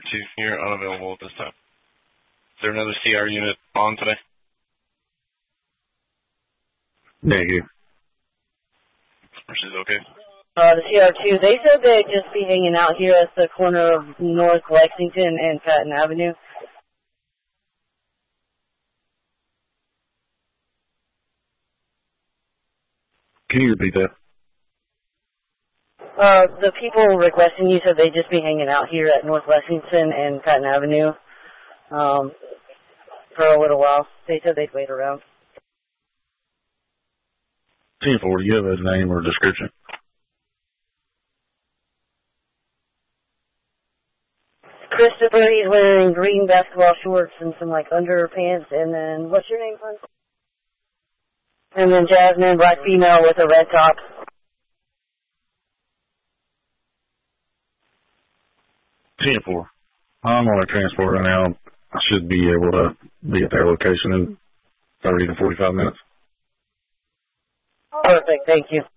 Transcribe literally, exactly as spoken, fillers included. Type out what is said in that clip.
two. You're unavailable at this time. Is there another C R unit on today? Negative. Which is okay. Uh, the C R two, they said they'd just be hanging out here at the corner of North Lexington and Patton Avenue. Can you repeat that? Uh, the people requesting you said they'd just be hanging out here at North Lexington and Patton Avenue um, for a little while. They said they'd wait around. ten four, do you have a name or description? Christopher, he's wearing green basketball shorts and some, like, underpants. And then, what's your name, hon? And then Jasmine, black female with a red top. ten four. I'm on a transport right now. I should be able to be at their location in thirty to forty-five minutes. Perfect, thank you.